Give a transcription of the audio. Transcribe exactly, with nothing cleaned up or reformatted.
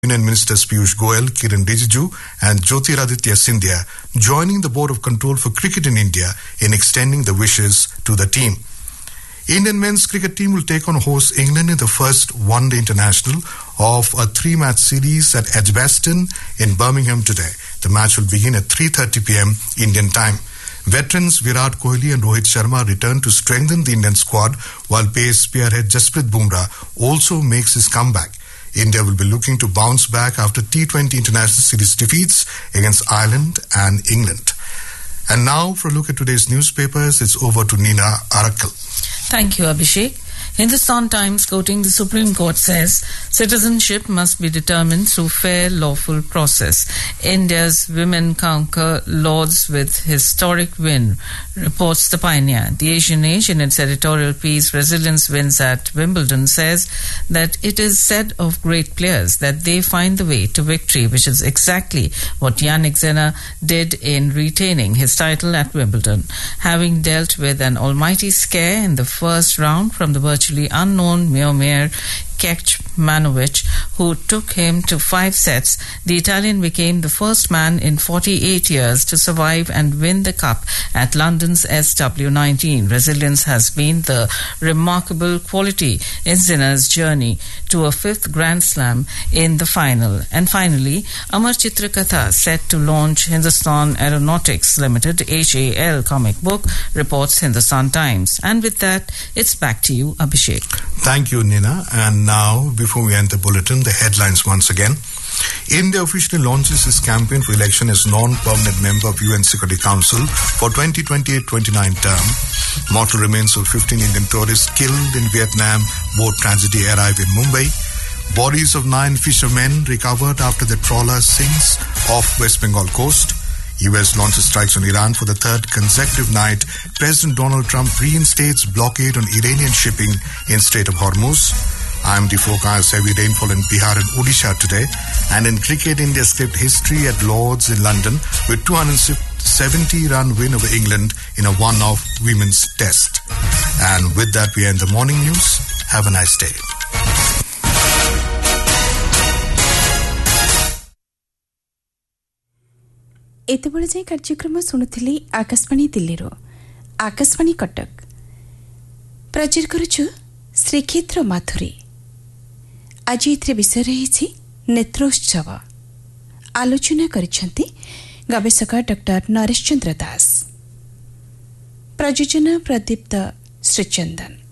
Union Ministers Piyush Goyal, Kiran Rijiju and Jyotiraditya Scindia joining the Board of Control for Cricket in India in extending the wishes to the team. Indian men's cricket team will take on host England in the first one-day international of a three-match series at Edgbaston in Birmingham today. The match will begin at three thirty p.m. Indian time. Veterans Virat Kohli and Rohit Sharma return to strengthen the Indian squad, while pace spearhead Jasprit Bumrah also makes his comeback. India will be looking to bounce back after T twenty International Series defeats against Ireland and England. And now for a look at today's newspapers, it's over to Nina Arakal. Thank you, Abhishek. Hindustan Times, quoting the Supreme Court, says citizenship must be determined through fair, lawful process. India's women conquer Lords with historic win, reports the Pioneer. The Asian Age, in its editorial piece, Resilience Wins at Wimbledon, says that it is said of great players that they find the way to victory, which is exactly what Yannick Sinner did in retaining his title at Wimbledon. Having dealt with an almighty scare in the first round from the virtually unknown Miomir Kecmanovic, who took him to five sets, the Italian became the first man in forty-eight years to survive and win the cup at London's S W nineteen. Resilience has been the remarkable quality in Sinner's journey to a fifth Grand Slam in the final. And finally, Amar Chitra Katha set to launch Hindustan Aeronautics Limited H A L comic book, reports Hindustan Times. And with that, it's back to you, Abhishek. Thank you, Nina. And now, before we end the bulletin, the headlines once again. India officially launches its campaign for election as non-permanent member of U N Security Council for twenty twenty-eight twenty-nine term. Mortal remains of fifteen Indian tourists killed in Vietnam boat tragedy arrive in Mumbai. Bodies of nine fishermen recovered after the trawler sinks off West Bengal coast. U S launches strikes on Iran for the third consecutive night. President Donald Trump reinstates blockade on Iranian shipping in Strait of Hormuz. I M D forecasts heavy rainfall in Bihar and Odisha today. And in cricket, India skipped history at Lords in London with two hundred seventy run win over England in a one-off women's test. And with that, we end the morning news. Have a nice day. ଏତେବେଳେ ଯାଇ କାର୍ଯ୍ୟକ୍ରମ ଶୁଣୁଥିଲି ଆକାଶବାଣୀ ଦିଲ୍ଲୀରୁ ଆକାଶବାଣୀ କଟକ ପ୍ରଚାର କରୁଛୁ ଶ୍ରୀକ୍ଷେତ୍ର ମାଧୁରୀ। ଆଜି ଏଥିରେ ବିଷୟ ରହିଛି ନେତ୍ରୋତ୍ସବ। ଆଲୋଚନା କରିଛନ୍ତି ଗବେଷକ ଡକ୍ଟର ନରେଶ ଚନ୍ଦ୍ର ଦାସ, ପ୍ରଯୋଜନା ପ୍ରଦୀପ୍ତ ଶ୍ରୀଚନ୍ଦନ।